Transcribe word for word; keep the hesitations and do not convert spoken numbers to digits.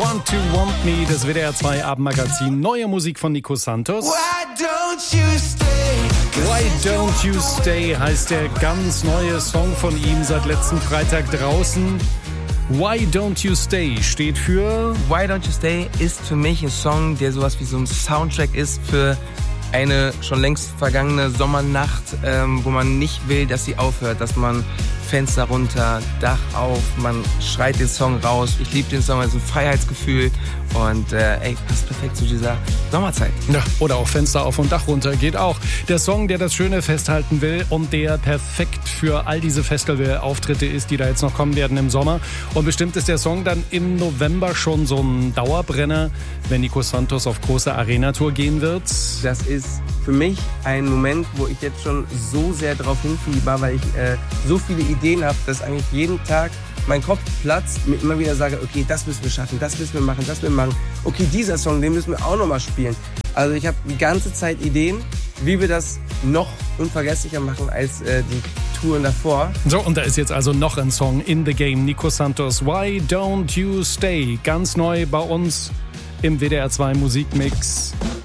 Want to Want Me, das W D R zwei Abendmagazin. Neue Musik von Nico Santos. Why don't you stay? Why Don't You Stay heißt der ganz neue Song von ihm, seit letzten Freitag draußen. Why Don't You Stay steht für... Why Don't You Stay ist für mich ein Song, der sowas wie so ein Soundtrack ist für eine schon längst vergangene Sommernacht, ähm, wo man nicht will, dass sie aufhört, dass man Fenster runter, Dach auf, man schreit den Song raus. Ich liebe den Song, es ist ein Freiheitsgefühl und äh, ey, passt perfekt zu dieser Sommerzeit. Ja, oder auch Fenster auf und Dach runter geht auch. Der Song, der das Schöne festhalten will und der perfekt für all diese Festivalauftritte ist, die da jetzt noch kommen werden im Sommer. Und bestimmt ist der Song dann im November schon so ein Dauerbrenner, wenn Nico Santos auf große Arena-Tour gehen wird. Das ist für mich ein Moment, wo ich jetzt schon so sehr drauf hinfieber, weil ich äh, so viele Ideen habe, dass eigentlich jeden Tag mein Kopf platzt, mir immer wieder sage, okay, das müssen wir schaffen, das müssen wir machen, das müssen wir machen. Okay, dieser Song, den müssen wir auch nochmal spielen. Also ich habe die ganze Zeit Ideen, wie wir das noch unvergesslicher machen als äh, die Touren davor. So, und da ist jetzt also noch ein Song in the game. Nico Santos, Why Don't You Stay? Ganz neu bei uns im W D R zwei Musikmix.